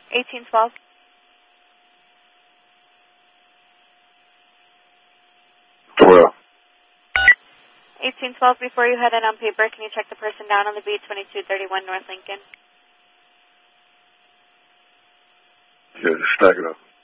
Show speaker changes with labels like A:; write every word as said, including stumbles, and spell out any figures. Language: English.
A: eighteen twelve.
B: twelve.
A: eighteen twelve, before you head in on paper, can you check the person down on the B twenty-two thirty-one North Lincoln?
B: Yeah, just stack it up.